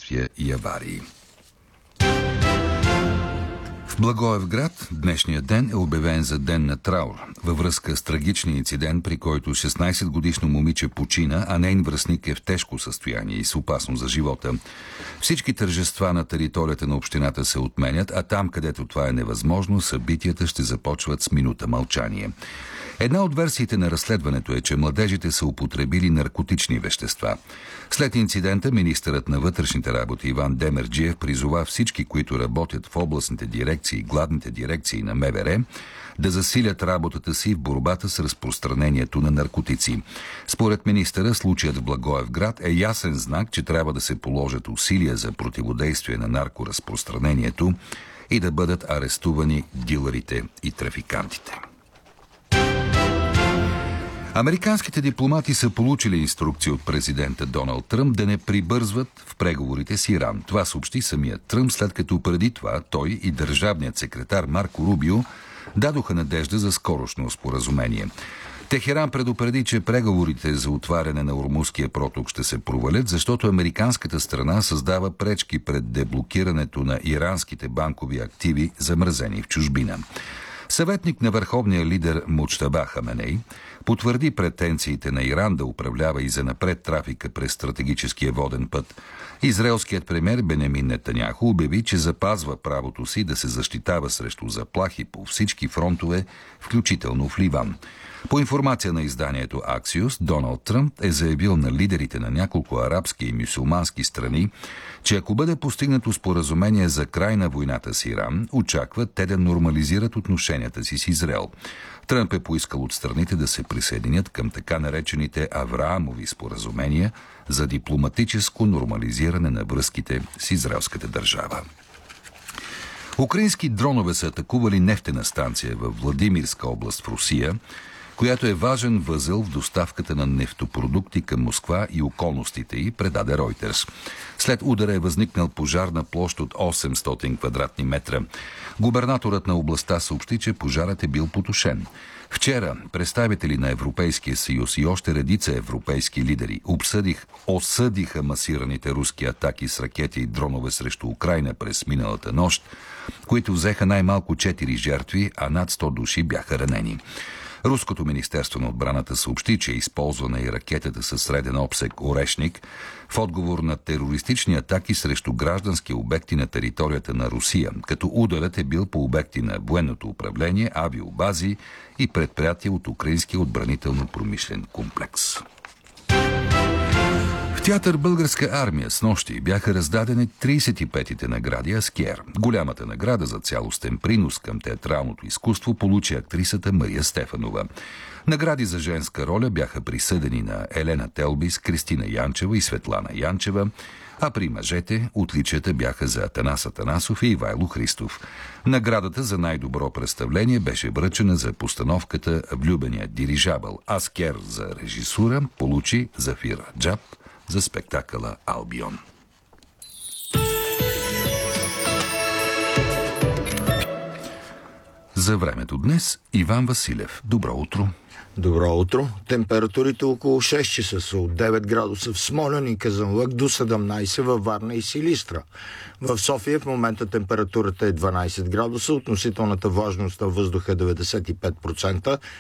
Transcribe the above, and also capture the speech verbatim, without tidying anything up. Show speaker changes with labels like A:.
A: происшествия и аварии. В Благоевград днешният ден е обявен за ден на траур във връзка с трагичния инцидент, при който шестнайсетгодишно момиче почина, а нейн връстник е в тежко състояние и с опасност за живота. Всички тържества на територията на общината се отменят, а там, където това е невъзможно, събитията ще започват с минута мълчание. Една от версиите на разследването е, че младежите са употребили наркотични вещества. След инцидента министърът на вътрешните работи Иван Демерджиев призова всички, които работят в областните дирекции и главните дирекции на МВР, да засилят работата си в борбата с разпространението на наркотици. Според министъра, случаят в Благоевград е ясен знак, че трябва да се положат усилия за противодействие на наркоразпространението и да бъдат арестувани дилърите и трафикантите. Американските дипломати са получили инструкции от президента Доналд Тръмп да не прибързват в преговорите с Иран. Това съобщи самият Тръмп, след като преди това той и държавният секретар Марко Рубио дадоха надежда за скорошно споразумение. Техеран предупреди, че преговорите за отваряне на Ормузския проток ще се провалят, защото американската страна създава пречки пред деблокирането на иранските банкови активи, замразени в чужбина. Съветник на върховния лидер Муджтаба Хаменей потвърди претенциите на Иран да управлява и занапред трафика през стратегическия воден път. Израелският премиер Бенямин Нетаняху обяви, че запазва правото си да се защитава срещу заплахи по всички фронтове, включително в Ливан. По информация на изданието Axios, Доналд Тръмп е заявил на лидерите на няколко арабски и мюсюлмански страни, че ако бъде постигнато споразумение за край на войната с Иран, очакват те да нормализират отношенията си с Израел. Тръмп е поискал от страните да се присъединят към така наречените Авраамови споразумения за дипломатическо нормализиране на връзките с израелската държава. Украински дронове са атакували нефтена станция в Владимирска област в Русия, която е важен възел в доставката на нефтопродукти към Москва и околностите й, предаде Ройтерс. След удара е възникнал пожар на площ от осемстотин квадратни метра. Губернаторът на областта съобщи, че пожарът е бил потушен. Вчера представители на Европейския съюз и още редица европейски лидери обсъдих, осъдиха масираните руски атаки с ракети и дронове срещу Украйна през миналата нощ, които взеха най-малко четири жертви, а над сто души бяха ранени. Руското министерство на отбраната съобщи, че е използвана и ракетата със среден обсег Орешник в отговор на терористични атаки срещу граждански обекти на територията на Русия, като ударът е бил по обекти на военното управление, авиобази и предприятия от украинския отбранително-промишлен комплекс. В театър Българска армия с нощи бяха раздадени трийсет и петите награди Аскер. Голямата награда за цялостен принос към театралното изкуство получи актрисата Мария Стефанова. Награди за женска роля бяха присъдени на Елена Телбис, Кристина Янчева и Светлана Янчева, а при мъжете отличията бяха за Атанас Атанасов и Ивайло Христов. Наградата за най-добро представление беше връчена за постановката Влюбеният дирижабъл. Аскер за режисура получи Зафир Раджаб за спектакъла Албион. За времето днес Иван Василев. Добро утро!
B: Добро утро! Температурите около шест часа са от девет градуса в Смолян и Казанлък до седемнайсет във Варна и Силистра. В София в момента температурата е дванайсет градуса, относителната влажност на въздуха е деветдесет и пет процента,